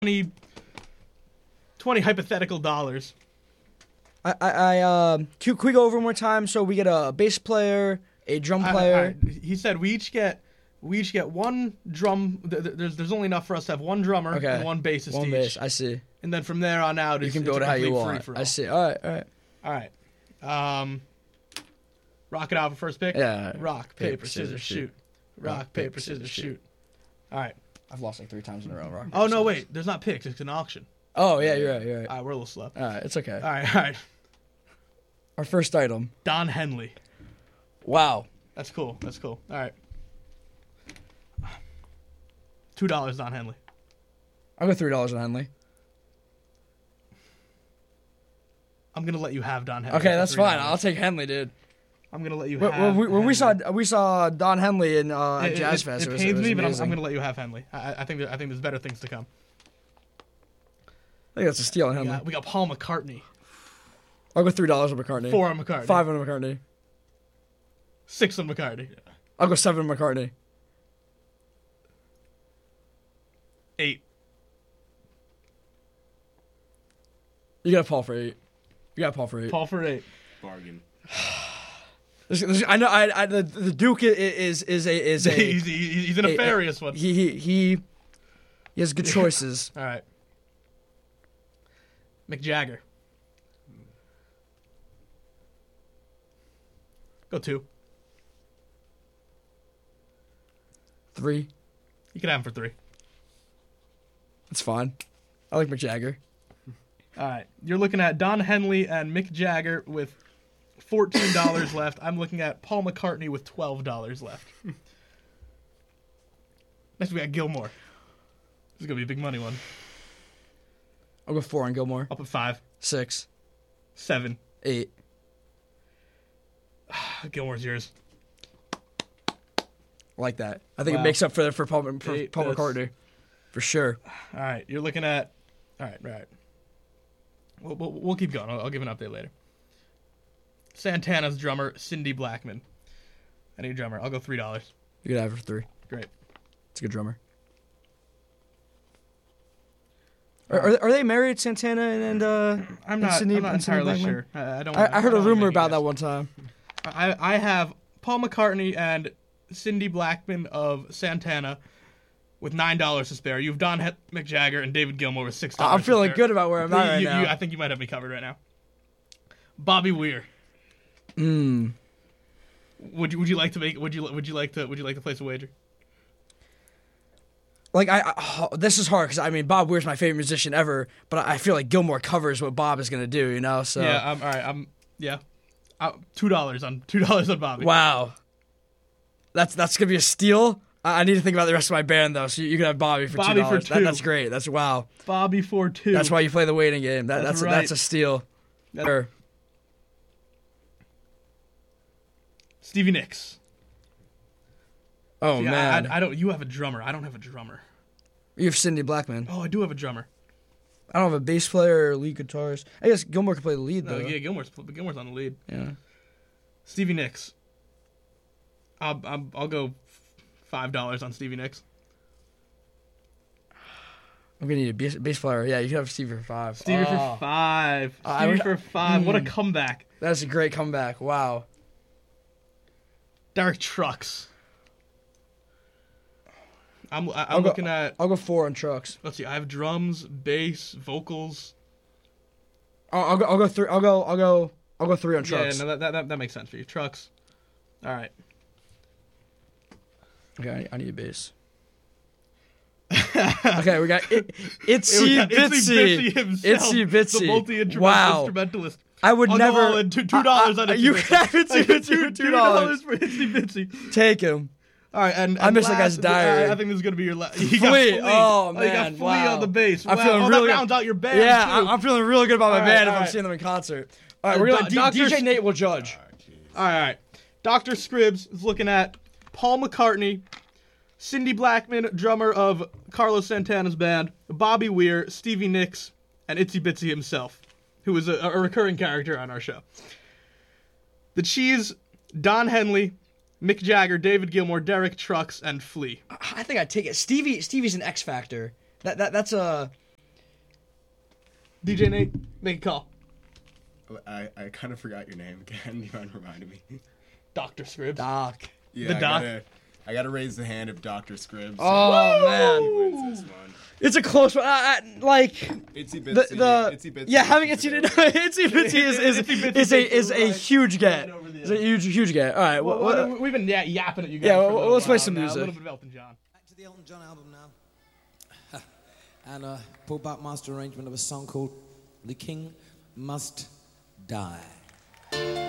20 hypothetical dollars. Can we go over one more time? So we get a bass player, a drum player. He said we each get one drum. There's only enough for us to have one drummer and one bassist One each. bass, I see. And then from there on out, You can build it how you want. I see. All right. Rock it out for first pick. Yeah. Rock, paper, scissors, shoot. Rock, paper, scissors, shoot. All right. I've lost like 3 times in a row. Rock, Oh no, wait. There's not picks. It's an auction. Oh yeah, you're right. All right, we're a little slow. All right, it's okay. All right. Our first item. Don Henley. Wow. That's cool. All right. $2 Don Henley. I'll go $3 on Henley. I'm gonna let you have Don Henley. Okay, that's fine. I'll take Henley, dude. I'm gonna let you have. We saw Don Henley in Jazz Fest. It pains me, but I'm gonna let you have Henley. I think there's better things to come. I think that's a steal on Henley. We got Paul McCartney. I'll go $3 on McCartney. 4 on McCartney. 5 on McCartney. 6 on McCartney. I'll go 7 on McCartney. 8. You got Paul for 8. Paul for 8. Bargain. I know. The Duke is a. He's a nefarious one. He has good choices. All right. Mick Jagger. Go 2. 3. You can have him for 3. That's fine. I like Mick Jagger. All right. You're looking at Don Henley and Mick Jagger with $14 left. I'm looking at Paul McCartney with $12 left. Next we got Gilmore. This is gonna be a big money one. I'll go 4 on Gilmore. Up at 5. 6. 7. 8. Gilmore's yours. I like that. I think it makes up for Paul McCartney. For sure. All right. You're looking at... All right. We'll keep going. I'll give an update later. Santana's drummer, Cindy Blackman. I need a drummer. I'll go $3. You could have it for 3. Great. It's a good drummer. Are they married, Santana and I'm not Cindy, entirely sure. I heard a rumor about that one time. I have Paul McCartney and Cindy Blackman of Santana with $9 to spare. You have Don Mick Jagger and David Gilmour with $6. I'm feeling good about where I'm at right now. I think you might have me covered right now. Bobby Weir. Would you like to make? Would you like to place a wager? Like this is hard because Bob Weir's my favorite musician ever, but I feel like Gilmour covers what Bob is gonna do, you know. So yeah, all right. $2 on Bobby. Wow, that's gonna be a steal. I need to think about the rest of my band though, so you can have Bobby for $2. For 2. That's great. That's wow. Bobby for 2. That's why you play the waiting game. That's right. That's a steal. Stevie Nicks. Oh man, I don't. You have a drummer. I don't have a drummer. You have Cindy Blackman. Oh, I do have a drummer. I don't have a bass player or lead guitarist. I guess Gilmour can play the lead though. Yeah, Gilmour's on the lead. Yeah. Stevie Nicks. I'll go $5 on Stevie Nicks. I'm gonna need a bass player. Yeah, you can have Stevie for 5. Stevie for 5. Stevie for 5. What a comeback! That's a great comeback. Wow. Derek Trucks. I'm looking at. I'll go 4 on Trucks. Let's see. I have drums, bass, vocals. I'll go 3. I'll go 3 on Trucks. Yeah, no, that makes sense for you. Trucks. All right. Okay, I need a bass. Okay, we got Itsy Bitsy himself, Itsy Bitsy. The multi-instrumentalist. I would never. $2 on it. You can have Itsy Bitsy for $2 for Itsy Bitsy. Take him. All right, and I missed that guy's diary. I think this is gonna be your last. Flea. Oh man, you got Flea on the bass. I'm feeling really that rounds out your band. Yeah, too. I'm feeling really good about my band if all I'm right. seeing them in concert. All right, we're gonna DJ Nate will judge. All right. Dr. Scribs is looking at Paul McCartney, Cindy Blackman, drummer of Carlos Santana's band, Bobby Weir, Stevie Nicks, and Itsy Bitsy himself, who is a recurring character on our show. The Cheese, Don Henley, Mick Jagger, David Gilmour, Derek Trucks, and Flea. I think I'd take it. Stevie's an X factor. That's a DJ Nate, make a call. I kind of forgot your name again. Do you mind reminding me? Dr. Scribs. Doc. Yeah, The doc. I gotta raise the hand of Dr. Scribs. Oh, man. He wins this one. It's a close one. Like Itsy the Bitsy. the Itsy Bitsy. yeah, having Itsy Bitsy is a huge get. It's a huge get. All right, We've been yapping at you guys. Yeah, for a little let's play while some now. music. A little bit of Elton John. Back to the Elton John album now. And Paul Buckmaster arrangement of a song called The King Must Die.